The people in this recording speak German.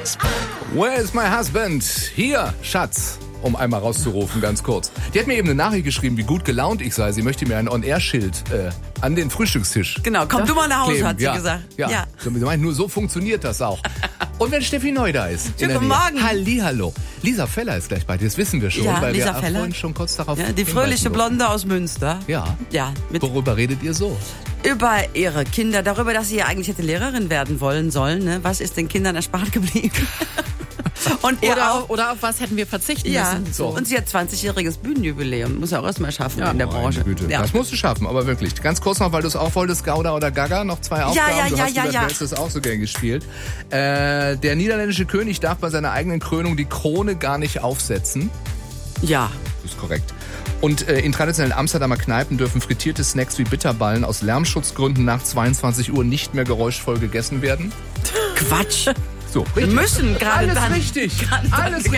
Where is my husband? Hier, Schatz. Um einmal rauszurufen, ganz kurz. Die hat mir eben eine Nachricht geschrieben, wie gut gelaunt ich sei. Sie möchte mir ein On-Air-Schild an den Frühstückstisch. Genau, komm du mal nach Hause, kleben. hat sie gesagt. Ja. Sie meint, nur so funktioniert das auch. Und wenn Steffi Neu da ist. Guten Morgen. Hallihallo. Lisa Feller ist gleich bei dir, das wissen wir schon, Ja, weil Lisa wir Feller. vorhin schon kurz darauf Ja, die fröhliche Blonde aus Münster. Ja. Ja, Worüber redet ihr so? über ihre Kinder, darüber, dass sie ja eigentlich hätte Lehrerin werden sollen. Ne? Was ist den Kindern erspart geblieben? Und Oder auf was hätten wir verzichten müssen? So. Und sie hat 20-jähriges Bühnenjubiläum. Muss ja auch erstmal schaffen in der Branche. Meine Güte. Ja. Das musst du schaffen, aber wirklich. Ganz kurz noch, weil du es auch wolltest, Gouda oder Gaga, noch 2 Aufgaben. Du hast das auch so gern gespielt. Der niederländische König darf bei seiner eigenen Krönung die Krone gar nicht aufsetzen. Ja. Das ist korrekt. Und in traditionellen Amsterdamer Kneipen dürfen frittierte Snacks wie Bitterballen aus Lärmschutzgründen nach 22 Uhr nicht mehr geräuschvoll gegessen werden. Quatsch. So, Wir richtig. müssen gerade Alles dann. richtig. Alles